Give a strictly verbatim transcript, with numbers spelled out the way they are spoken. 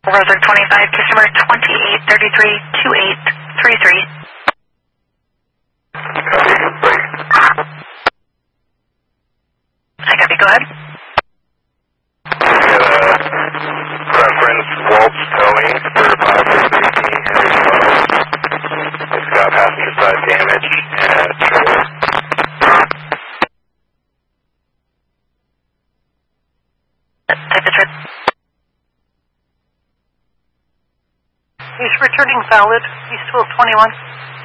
Rosberg twenty-five, customer twenty-eight thirty-three, two eight three three. I copy, go ahead. Reference Waltz Towing for five eighteen Harry It's got passenger side damage and trailer. Type of trip. He's returning valid. He's twelve twenty-one.